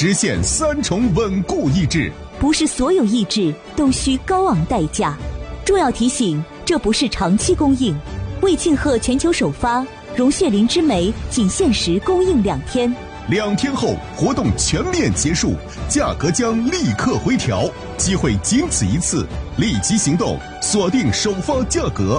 实现3重稳固抑制。 不是所有抑制都需高昂代价。重要提醒，这不是长期供应。为庆贺全球首发，融雪灵芝酶仅限时供应2天。 2天后活动全面结束，价格将立刻回调，机会仅此一次，立即行动，锁定首发价格。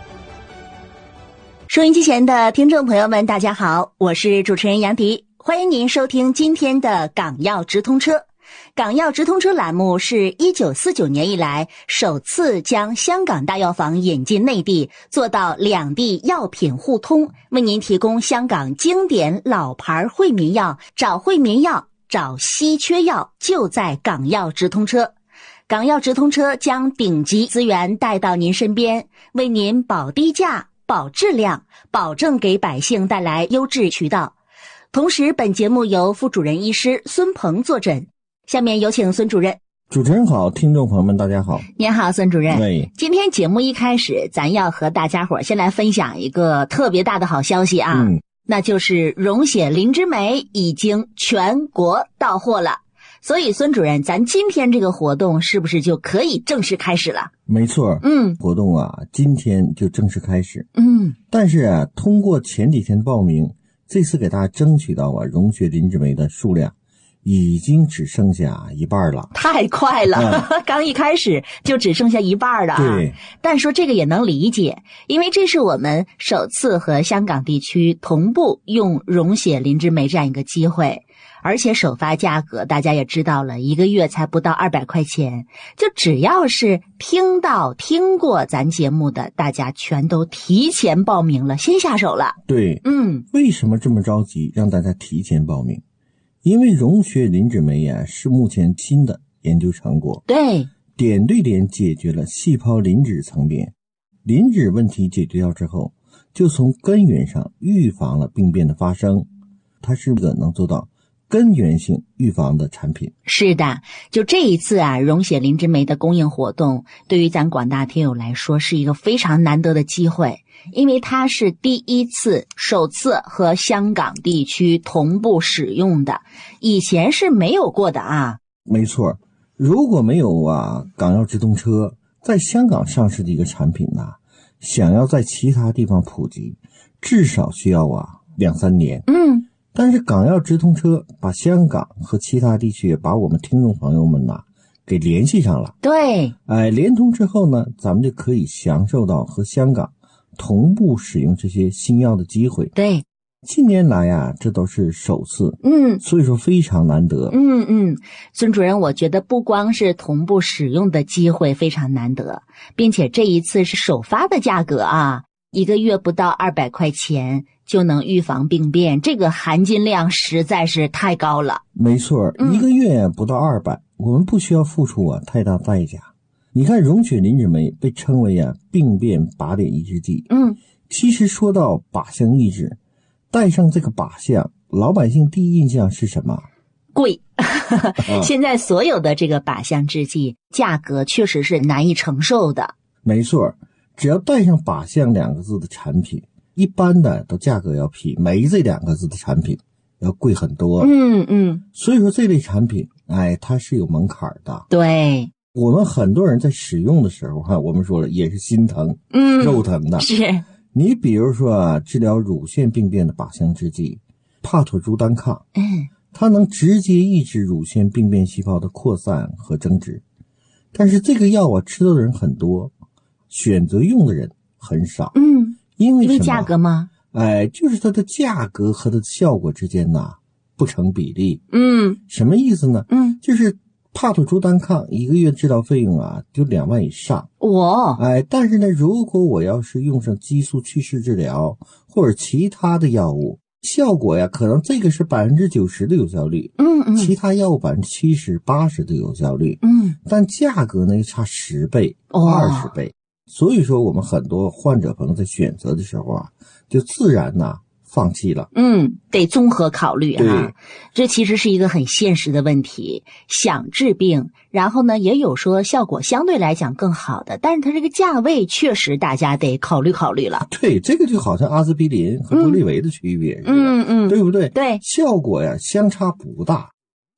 收音机前的听众朋友们，大家好，我是主持人杨迪，欢迎您收听今天的港药直通车。港药直通车栏目是1949年以来首次将香港大药房引进内地，做到两地药品互通，为您提供香港经典老牌惠民药，找惠民药，找稀缺药，就在港药直通车。港药直通车将顶级资源带到您身边，为您保低价、保质量，保证给百姓带来优质渠道。同时，本节目由副主任医师孙鹏坐诊。下面有请孙主任。 主持人好，听众朋友们大家好。 您好，孙主任。 对， 今天节目一开始，咱要和大家伙先来分享一个特别大的好消息啊，那就是融血灵芝酶已经全国到货了。所以孙主任，咱今天这个活动是不是就可以正式开始了？ 没错，活动啊，今天就正式开始。但是啊，通过前几天报名，这次给大家争取到啊，融血灵芝酶的数量已经只剩下一半了。 太快了，刚一开始就只剩下一半了啊。 对， 但说这个也能理解，因为这是我们首次和香港地区同步用融血灵芝酶这样一个机会。而且首发价格大家也知道了，一个月才不到200块钱，就只要是听过咱节目的，大家全都提前报名了，先下手了。 对，为什么这么着急让大家提前报名？因为融血灵芝酶啊是目前新的研究成果， 对，点对点解决了细胞磷脂层面，磷脂问题解决掉之后，就从根源上预防了病变的发生，它是个能做到根源性预防的产品。是的， 就这一次啊，融血灵芝酶的供应活动，对于咱广大听友来说是一个非常难得的机会，因为它是首次和香港地区同步使用的，以前是没有过的啊。 没错，如果没有啊港药直通车在香港上市的一个产品呢，想要在其他地方普及，至少需要啊2-3年。但是港药直通车把香港和其他地区把我们听众朋友们给联系上了。 对， 联通之后呢，咱们就可以享受到和香港同步使用这些新药的机会。 对， 近年来啊，这都是首次，所以说非常难得。 孙主任，我觉得不光是同步使用的机会非常难得，并且这一次是首发的价格啊，一个月不到200块钱就能预防病变，这个含金量实在是太高了。 没错，一个月不到200，我们不需要付出太大代价。你看融血灵芝酶被称为病变靶点抑制剂。其实说到靶向抑制，带上这个靶向，老百姓第一印象是什么？ 贵。现在所有的这个靶向制剂价格确实是难以承受的。 没错，只要带上靶向2个字的产品，一般的都价格要比酶这2个字的产品要贵很多。所以说这类产品它是有门槛的。 对， 我们很多人在使用的时候我们说了也是心疼，肉疼的。 是， 你比如说治疗乳腺病变的靶向制剂帕妥珠单抗，它能直接抑制乳腺病变细胞的扩散和增殖，但是这个药吃的人很多，选择用的人很少。因为价格吗？ 就是它的价格和它的效果之间不成比例。什么意思呢？就是帕妥珠单抗一个月治疗费用就2万以上。但是呢，如果我要是用上激素去势治疗或者其他的药物，效果可能这个是90%的有效率，其他药物70%、80%的有效率，但价格呢差10倍、20倍。所以说我们很多患者朋友在选择的时候就自然放弃了。 得综合考虑对， 这其实是一个很现实的问题。想治病，然后呢也有说效果相对来讲更好的，但是它这个价位确实大家得考虑考虑了。 对，这个就好像阿司匹林和多利维的区别似的，对不对？ 对， 效果相差不大。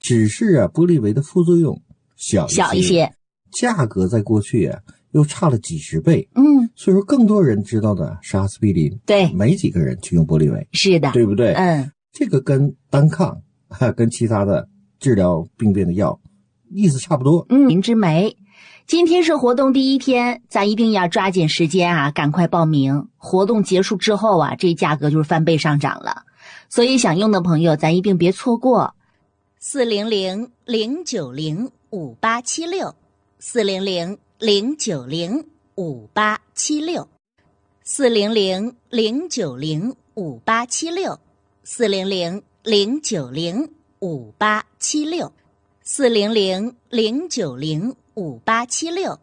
只是玻利维的副作用小一些，价格在过去又差了几十倍。所以说更多人知道的是阿司匹林， 对， 没几个人去用玻利维， 是的， 对不对？这个跟单抗跟其他的治疗病变的药意思差不多。 林之梅，今天是活动第一天，咱一定要抓紧时间赶快报名。活动结束之后这价格就是翻倍上涨了，所以想用的朋友咱一定别错过。400-090-5876 400-090-5876 400-090-5876 400-090-5876 400-090-5876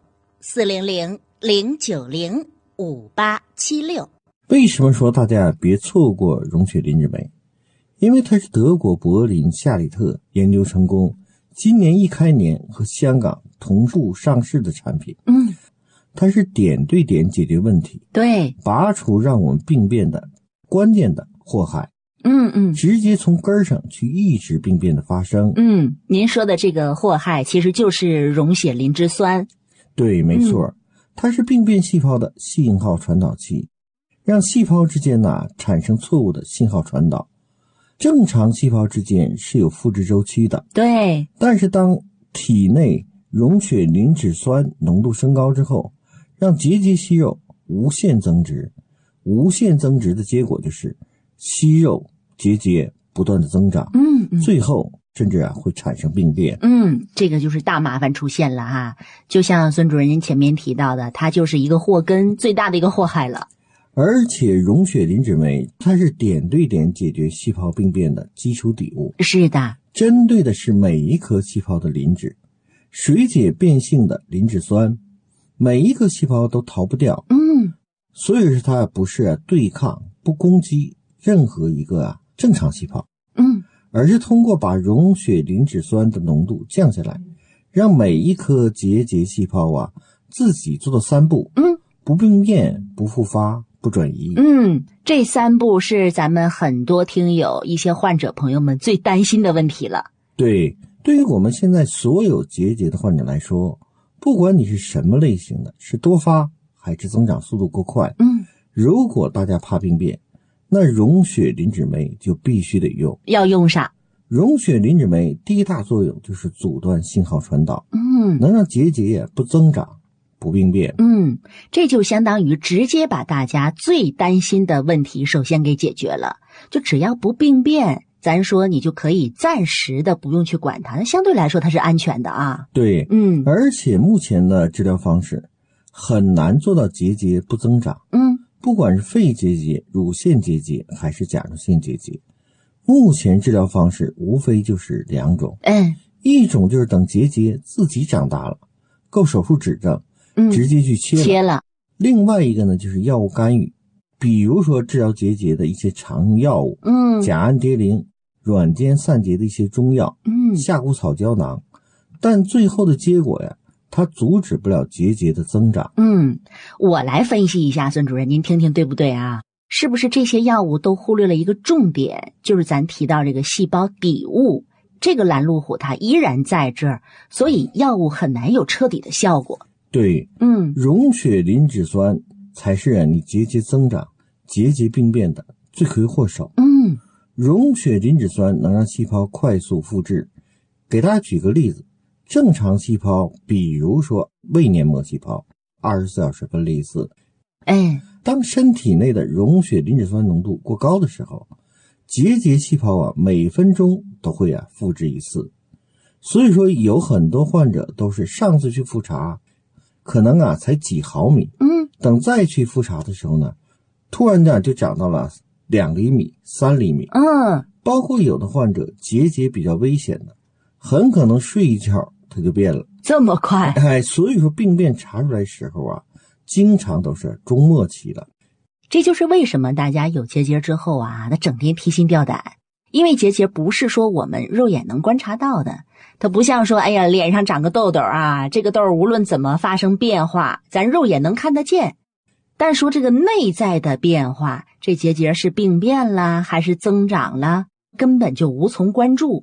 400-090-5876。 为什么说大家别错过溶血磷脂酶？因为它是德国柏林夏里特研究成功，今年一开年和香港同步上市的产品。它是点对点解决问题， 对， 拔除让我们病变的关键的祸害。直接从根上去抑制病变的发生。 您说的这个祸害其实就是溶血磷脂酸。 对，没错，它是病变细胞的信号传导器，让细胞之间产生错误的信号传导。正常细胞之间是有复制周期的， 对， 但是当体内溶血磷脂酸浓度升高之后，让结节息肉无限增殖，无限增殖的结果就是息肉结节不断的增长，最后甚至会产生病变。 这个就是大麻烦出现了就像孙主任您前面提到的，它就是一个祸根，最大的一个祸害了。 而且溶血磷脂酶它是点对点解决细胞病变的基础底物， 是的， 针对的是每一颗细胞的磷脂，水解变性的磷脂酸，每一个细胞都逃不掉。所以是它不是对抗不攻击任何一个正常细胞，而是通过把溶血磷脂酸的浓度降下来，让每一颗结节细胞自己做到3步，不病变，不复发，不转移。 这3步是咱们很多听友一些患者朋友们最担心的问题了。 对，对于我们现在所有结节的患者来说，不管你是什么类型的，是多发还是增长速度过快，如果大家怕病变，那溶血磷脂酶就必须得用， 要用上。 溶血磷脂酶第一大作用就是阻断信号传导，能让结节不增长不病变。 这就相当于直接把大家最担心的问题首先给解决了，就只要不病变，咱说你就可以暂时的不用去管它，那相对来说它是安全的对，而且目前的治疗方式很难做到结节不增长。不管是肺结节、乳腺结节还是甲状腺结节，目前治疗方式无非就是2种。一种就是等结节自己长大了，够手术指正，直接去切了。另外一个呢，就是药物干预，比如说治疗结节的一些常用药物，甲氨蝶呤、软坚散结的一些中药，夏枯草胶囊，但最后的结果它阻止不了结节的增长。 我来分析一下，孙主任您听听对不对是不是这些药物都忽略了一个重点，就是咱提到这个细胞底物，这个拦路虎它依然在这儿，所以药物很难有彻底的效果。 对，溶血磷脂酸才是你结节增长、结节病变的罪魁祸首。溶血磷脂酸能让细胞快速复制。给大家举个例子，正常细胞，比如说胃黏膜细胞，24小时分裂一次。当身体内的溶血磷脂酸浓度过高的时候，结节细胞每分钟都会复制一次。所以说有很多患者都是上次去复查可能才几毫米，等再去复查的时候呢，突然就长到了2厘米、3厘米。包括有的患者结节比较危险的，很可能睡一觉它就变了， 这么快。 所以说病变查出来时候经常都是中末期了。 这就是为什么大家有结节之后他整天提心吊胆，因为结节不是说我们肉眼能观察到的，它不像说脸上长个痘痘这个痘无论怎么发生变化咱肉眼能看得见，但说这个内在的变化，这结节是病变啦还是增长啦，根本就无从关注。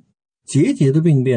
结节的病变